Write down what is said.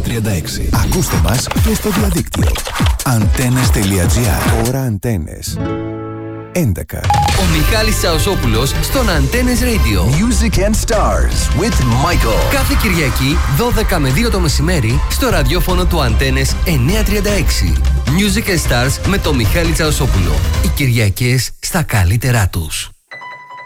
936. Ακούστε μας και στο διαδίκτυο. Antennes.gr. Τώρα Αντένες. 11. Ο Μιχάλης Τσαουσόπουλος στον Antennes Radio. Music and Stars with Michael. Κάθε Κυριακή 12 με 2 το μεσημέρι στο ραδιόφωνο του Antennes 936. Music and Stars με τον Μιχάλη Τσαουσόπουλο. Οι Κυριακές στα καλύτερά τους.